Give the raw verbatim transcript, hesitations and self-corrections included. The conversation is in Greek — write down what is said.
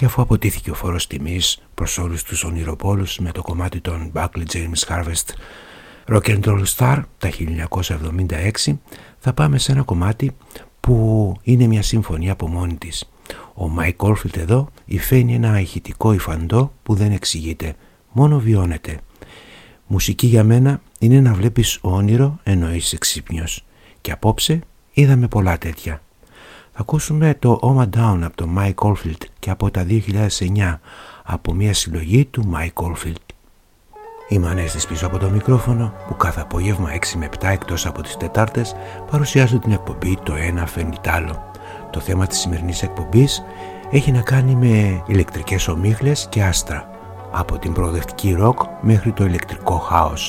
και αφού αποτίθηκε ο φόρος τιμής προς όλους τους ονειροπόλους με το κομμάτι των Buckley James Harvest Rock and Roll Star τα χίλια εννιακόσια εβδομήντα έξι, θα πάμε σε ένα κομμάτι που είναι μια συμφωνία από μόνη της. Ο Mike Oldfield εδώ υφαίνει ένα ηχητικό υφαντό που δεν εξηγείται, μόνο βιώνεται. Μουσική για μένα είναι να βλέπεις όνειρο ενώ είσαι ξύπνιος, και απόψε είδαμε πολλά τέτοια. Θα ακούσουμε το Oh My Down από το Mike Oldfield και από τα δύο χιλιάδες εννιά από μια συλλογή του Mike Oldfield. Είμαι Ανέστης πίσω από το μικρόφωνο που κάθε απόγευμα έξι με επτά εκτός από τις Τετάρτες παρουσιάζω την εκπομπή «Το ένα φέρνει τ' άλλο». Το θέμα της σημερινής εκπομπής έχει να κάνει με ηλεκτρικές ομίχλες και άστρα, από την προοδευτική ροκ μέχρι το ηλεκτρικό χάος.